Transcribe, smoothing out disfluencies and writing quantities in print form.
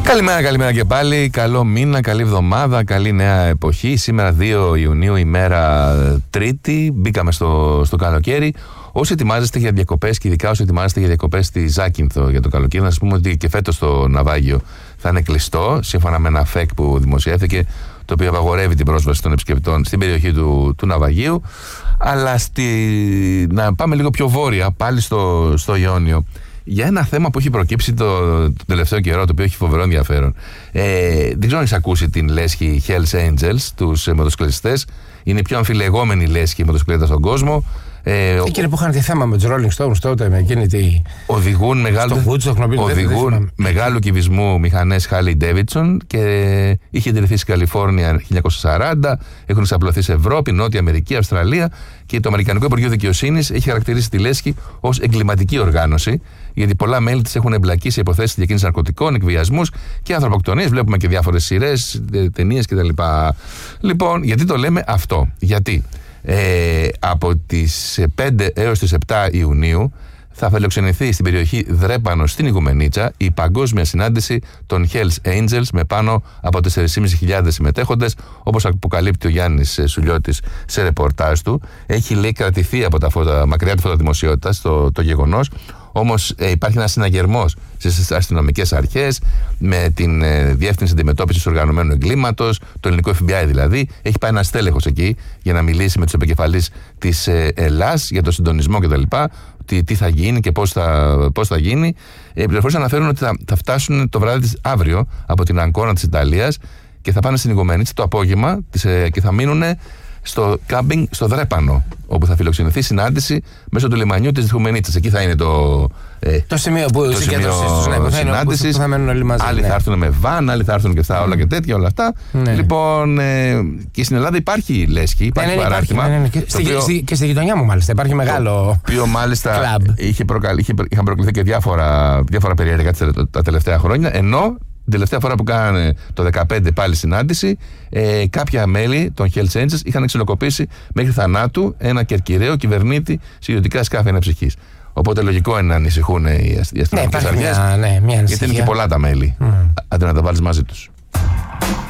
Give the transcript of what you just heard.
Καλημέρα και πάλι. Καλό μήνα, καλή εβδομάδα, καλή νέα εποχή. Σήμερα 2 Ιουνίου, ημέρα Τρίτη. Μπήκαμε στο καλοκαίρι. Όσοι ετοιμάζεστε για διακοπές και ειδικά όσοι ετοιμάζεστε για διακοπές στη Ζάκυνθο για το καλοκαίρι, να σας πούμε ότι και φέτος το ναυάγιο θα είναι κλειστό, σύμφωνα με ένα ΦΕΚ που δημοσιεύθηκε, το οποίο απαγορεύει την πρόσβαση των επισκεπτών στην περιοχή του ναυαγίου. Αλλά να πάμε λίγο πιο βόρεια, πάλι στο Ιόνιο, για ένα θέμα που έχει προκύψει το τελευταίο καιρό, το οποίο έχει φοβερό ενδιαφέρον. Δεν ξέρω αν έχεις ακούσει την λέσχη Hells Angels, τους μοτοσυκλετιστές. Είναι η πιο αμφιλεγόμενη λέσχη μοτοσυκλέτα στον κόσμο. Εκείνοι που είχαν τη θέμα με τους Rolling Stones τότε, με εκείνη τη. Οδηγούν μεγάλου κυβισμού μηχανές Harley Davidson και είχε ιδρυθεί στην Καλιφόρνια 1940. Έχουν εξαπλωθεί σε Ευρώπη, Νότια Αμερική, Αυστραλία και το Αμερικανικό Υπουργείο Δικαιοσύνης έχει χαρακτηρίσει τη λέσχη ως εγκληματική οργάνωση, γιατί πολλά μέλη της έχουν εμπλακεί σε υποθέσεις διακίνησης ναρκωτικών, εκβιασμούς και ανθρωποκτονίες. Βλέπουμε και διάφορες σειρές, ταινίες κτλ. Λοιπόν, γιατί το λέμε αυτό? Γιατί από τις 5 έως τις 7 Ιουνίου θα φιλοξενηθεί στην περιοχή Δρέπανο στην Ιγουμενίτσα η παγκόσμια συνάντηση των Hells Angels με πάνω από 4.500 συμμετέχοντες, όπως αποκαλύπτει ο Γιάννης Σουλιώτης σε ρεπορτάζ του. Έχει, λέει, κρατηθεί από τα μακριά του φωτοδημοσιότητας το γεγονός. Όμως υπάρχει ένας συναγερμός στις αστυνομικές αρχές με την Διεύθυνση Αντιμετώπισης Οργανωμένου Εγκλήματος, το ελληνικό FBI δηλαδή. Έχει πάει ένας στέλεχος εκεί για να μιλήσει με τους επικεφαλείς της ΕΛΑΣ για το συντονισμό κτλ. Τι θα γίνει και πώς θα γίνει. Οι πληροφορίες αναφέρουν ότι θα φτάσουν το βράδυ της αύριο από την Αγκώνα της Ιταλίας και θα πάνε στην Ιγουμενίτσα το απόγευμα και θα μείνουν στο κάμπινγκ στο Δρέπανο, όπου θα φιλοξενηθεί συνάντηση μέσω του λιμανιού της Ιγουμενίτσας. Εκεί θα είναι το σημείο που συνάντησης. Θα μένουν όλοι μαζί. Άλλοι θα έρθουν με βαν, άλλοι θα έρθουν και αυτά, όλα και τέτοια, όλα αυτά. Ναι. Λοιπόν, και στην Ελλάδα υπάρχει λέσχη, υπάρχει παράρτημα. Και στη γειτονιά μου, μάλιστα, υπάρχει μεγάλο. Το οποίο μάλιστα είχαν προκληθεί και διάφορα περίεργα τα τελευταία χρόνια, ενώ την τελευταία φορά που κάνανε το 2015 πάλι συνάντηση, κάποια μέλη των Hells Angels είχαν εξυλοκοπήσει μέχρι θανάτου ένα κερκυραίο κυβερνήτη σε ιδιωτικά σκάφη αναψυχής. Οπότε λογικό είναι να ανησυχούν οι αστυνομικές αρχές, γιατί είναι και πολλά τα μέλη, αντί να τα βάλεις μαζί τους.